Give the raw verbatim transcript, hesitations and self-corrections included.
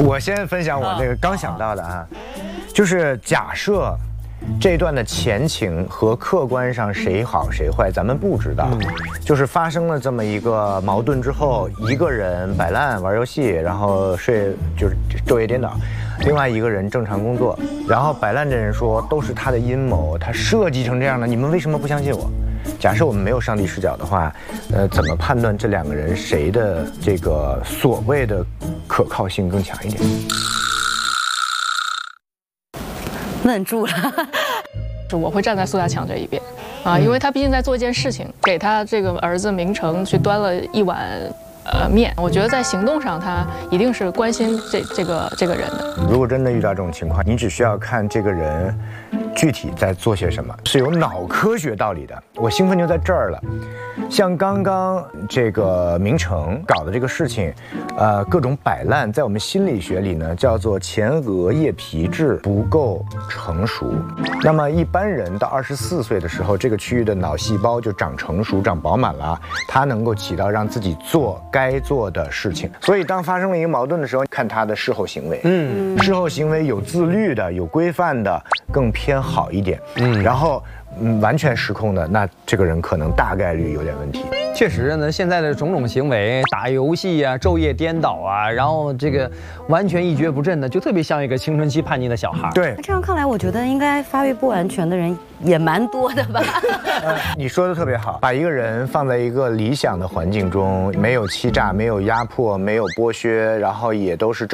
我先分享我这个刚想到的啊，就是假设这段的前情和客观上谁好谁坏，咱们不知道。就是发生了这么一个矛盾之后，一个人摆烂玩游戏，然后睡就是昼夜颠倒；另外一个人正常工作。然后摆烂的人说都是他的阴谋，他设计成这样的，你们为什么不相信我？假设我们没有上帝视角的话，呃，怎么判断这两个人谁的这个所谓的可靠性更强一点？ 愣住了。 我会站在苏大强这一边，啊，因为他毕竟在做一件事情，给他这个儿子明成去端了一碗呃面，我觉得在行动上他一定是关心这这个这个人的。 如果真的遇到这种情况，你只需要看这个人具体在做些什么，是有脑科学道理的。我兴奋就在这儿了。像刚刚这个明成搞的这个事情，呃，各种摆烂，在我们心理学里呢叫做前额叶皮质不够成熟。那么一般人到二十四岁的时候，这个区域的脑细胞就长成熟、长饱满了，它能够起到让自己做该做的事情。所以当发生了一个矛盾的时候，看他的事后行为，嗯，事后行为有自律的、有规范的，更偏好一点，嗯，然后。嗯，完全失控的，那这个人可能大概率有点问题。 确实呢，现在的种种行为，打游戏啊，昼夜颠倒啊，然后这个完全一蹶不振的，就特别像一个青春期叛逆的小孩。 对， 这样看来，我觉得应该发育不完全的人也蛮多的吧。 呃，你说的特别好，把一个人放在一个理想的环境中，没有欺诈，没有压迫，没有剥削，然后也都是正。